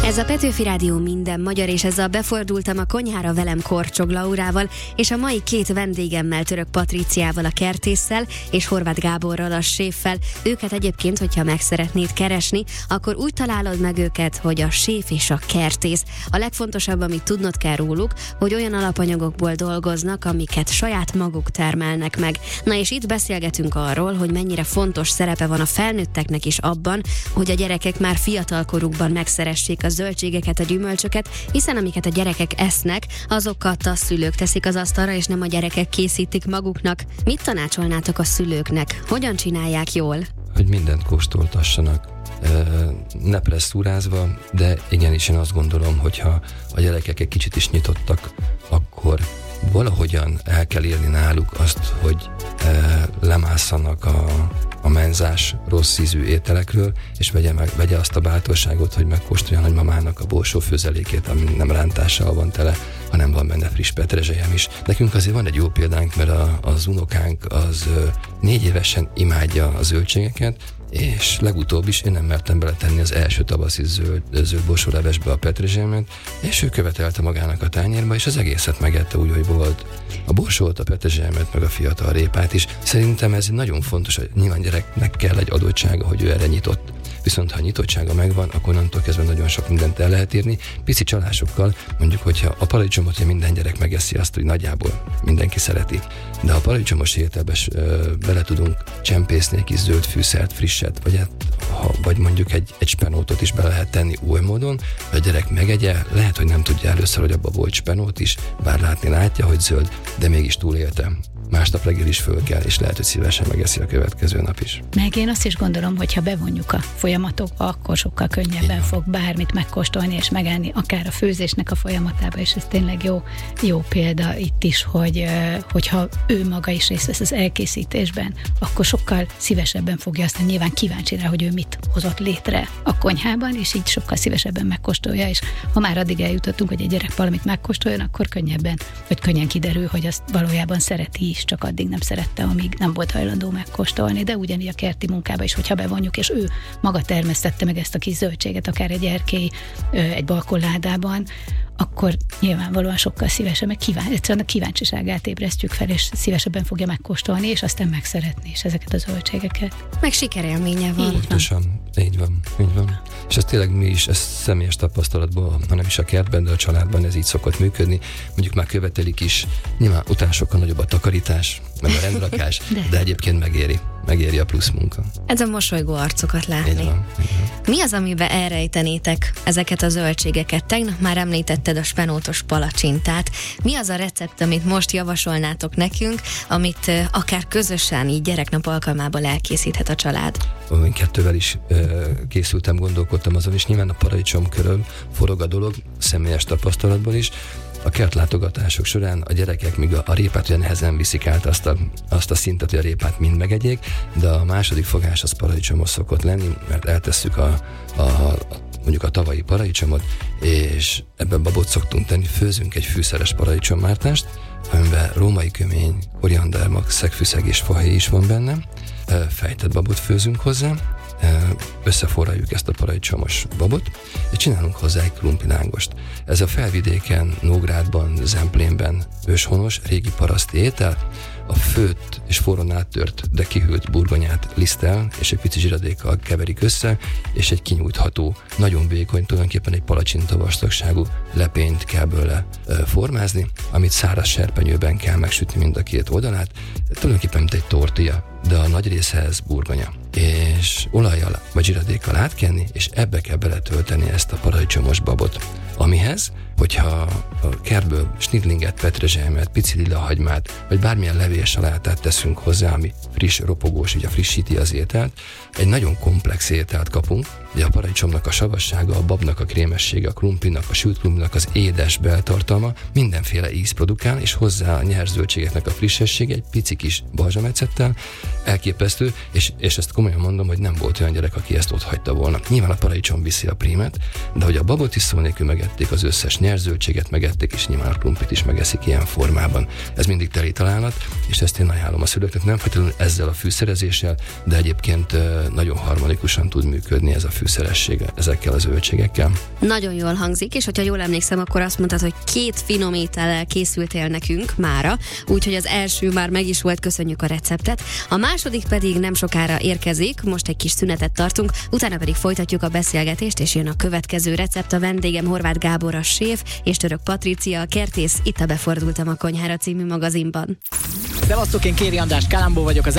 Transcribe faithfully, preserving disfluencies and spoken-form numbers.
Ez a Petőfi Rádió minden magyar, és ezzel befordultam a konyhára velem Korcsog Laurával, és a mai két vendégemmel, Török Patriciával, a kertésszel, és Horváth Gáborral, a séffel. Őket egyébként, hogyha meg szeretnéd keresni, akkor úgy találod meg őket, hogy a séf és a kertész. A legfontosabb, amit tudnod kell róluk, hogy olyan alapanyagokból dolgoznak, amiket saját maguk termelnek meg. Na és itt beszélgetünk arról, hogy mennyire fontos szerepe van a felnőtteknek is abban, hogy a gyerekek már fiatalkorukban megszeressék a zöldségeket, a gyümölcsöket, hiszen amiket a gyerekek esznek, azokat a szülők teszik az asztalra, és nem a gyerekek készítik maguknak. Mit tanácsolnátok a szülőknek? Hogyan csinálják jól? Hogy mindent kóstoltassanak. Ne presszúrázva, de igenis én azt gondolom, hogyha a gyerekek egy kicsit is nyitottak, akkor valahogyan el kell érni náluk azt, hogy lemásszanak a, a menzás, rossz ízű ételekről, és vegye, meg, vegye azt a bátorságot, hogy megkóstolja a nagymamának a borsófőzelékét, ami nem rántással van tele, hanem van benne friss petrezselyem is. Nekünk azért van egy jó példánk, mert a, az unokánk az négy évesen imádja a zöldségeket, és legutóbb is én nem mertem beletenni az első tavaszi zöld, zöld borsólevesbe a petrezselymet, és ő követelte magának a tányérba, és az egészet megette úgy, hogy volt. A borsót, a petrezselymet, meg a fiatal répát is. Szerintem ez nagyon fontos, hogy nyilván gyereknek kell egy adottsága, hogy ő erre nyitott. Viszont ha a nyitottsága megvan, akkor onnantól kezdve nagyon sok mindent el lehet érni. Pici csalásokkal, mondjuk, hogyha a paradicsomot, hogy minden gyerek megeszi azt, hogy nagyjából mindenki szereti. De ha a paradicsomos ételbe bele tudunk csempészni egy kis zöld fűszert, frisset, vagy, hát, ha, vagy mondjuk egy, egy spenótot is bele lehet tenni oly módon, hogy a gyerek megegye, lehet, hogy nem tudja először, hogy abba volt spenót is, bár látni látja, hogy zöld, de mégis túlélte. Másnap reggel is föl kell, és lehet, hogy szívesen megeszi a következő nap is. Meg én azt is gondolom, hogy ha bevonjuk a folyamatokba, akkor sokkal könnyebben fog bármit megkóstolni és megenni, akár a főzésnek a folyamatába, és ez tényleg jó, jó példa itt is, hogy hogyha ő maga is részt vesz az elkészítésben, akkor sokkal szívesebben fogja, aztán nyilván kíváncsi rá, hogy ő mit hozott létre a konyhában, és így sokkal szívesebben megkóstolja, és ha már addig eljutottunk, hogy egy gyerek valamit megkóstoljon, akkor könnyebben, vagy könnyen kiderül, hogy azt valójában szereti is, csak addig nem szerette, amíg nem volt hajlandó megkóstolni, de ugyanígy a kerti munkába is, hogyha bevonjuk, és ő maga termesztette meg ezt a kis zöldséget, akár egy erkély, egy balkonládában, akkor nyilvánvalóan sokkal szívesebben, kíván, egyszerűen a kíváncsiságát ébresztjük fel, és szívesebben fogja megkóstolni, és aztán megszeretni is ezeket a zöldségeket. Meg sikerélménye van. Pontosan, így van, így van. És ez tényleg mi is, ez személyes tapasztalatból, hanem is a kertben, de a családban ez így szokott működni. Mondjuk már követelik is, nyilván utána sokkal nagyobb a takarítás, meg a rendrakás, de. de egyébként megéri. Megéri a plusz munka. Ez a mosolygó arcokat látni. Így van, így van. Mi az, amiben elrejtenétek ezeket a zöldségeket? Tegnap már említetted a spenótos palacsintát. Mi az a recept, amit most javasolnátok nekünk, amit uh, akár közösen így gyereknap alkalmából elkészíthet a család? Én kettővel is uh, készültem, gondolkodtam azon, és nyilván a paradicsom körül forog a dolog, személyes tapasztalatból is. A kertlátogatások során a gyerekek még a, a répát ugye nehezen viszik át azt a, azt a szintet, hogy a répát mind megegyék, de a második fogás az paradicsomos szokott lenni, mert eltesszük a, a, a mondjuk a tavalyi paradicsomot, és ebben babot szoktunk tenni, főzünk egy fűszeres paradicsommártást, amiben római kömény, koriandermak, szegfűszeg és fahéj is van benne, fejtett babot főzünk hozzá, összeforraljuk ezt a paradicsomos babot, és csinálunk hozzá egy krumplilángost. Ez a felvidéken, Nógrádban, Zemplénben őshonos, régi paraszti étel, a főtt és forrón áttört, de kihűlt burgonyát liszttel és egy pici zsiradékkal keverik össze, és egy kinyújtható, nagyon vékony, tulajdonképpen egy palacsinta vastagságú lepényt kell belőle formázni, amit száraz serpenyőben kell megsütni mind a két oldalát, tulajdonképpen mint egy tortilla, de a nagy része ez burgonya. És olajjal vagy zsiradékkal átkenni, és ebbe kell beletölteni ezt a paradicsomos babot. Amihez, hogyha a kertből snidlinget, petrezselymet, pici lilahagymát, vagy bármilyen levélsalátát teszünk hozzá, ami friss, ropogós, ugye frissíti az ételt, egy nagyon komplex ételt kapunk. Ugye a paradicsomnak a savassága, a babnak a krémessége, a krumplinak, a sült krumplinak az édes beltartalma, mindenféle íz produkál, és hozzá a nyers zöldségeknek a frissessége, egy pici kis balzsamecettel, elképesztő, és, és ezt komolyan mondom, hogy nem volt olyan gyerek, aki ezt ott hagyta volna. Nyilván a paradicsom viszi a prímet, de hogy a babot is szó nélkül megették, az összes nyerzöldséget megették, és nyilván a krumplit is megeszik ilyen formában. Ez mindig teli találat, és ezt én ajánlom a szülőknek, nem feltétlenül ezzel a fűszerezéssel, de egyébként nagyon harmonikusan tud működni ez a fűszeresség ezekkel az zöldségekkel. Nagyon jól hangzik, és hogyha jól emlékszem, akkor azt mondtad, hogy két finom étellel készültél nekünk mára, úgyhogy az első már meg is volt, köszönjük a receptet. A második pedig nem sokára érkezik, most egy kis szünetet tartunk, utána pedig folytatjuk a beszélgetést, és jön a következő recept. A vendégem Horváth Gábor a séf, és Török Patrícia a kertész, itt a Befordultam a konyhára című magazinban. Szevasztok, én Kéri András Kalambó vagyok, az